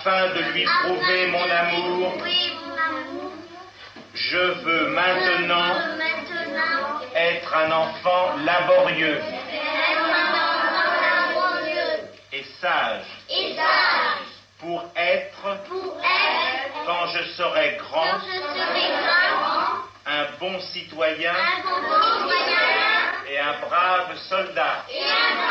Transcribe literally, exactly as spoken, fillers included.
afin de lui prouver mon amour, je veux maintenant être un enfant laborieux et sage pour être, quand je serai grand, un bon citoyen et un brave soldat.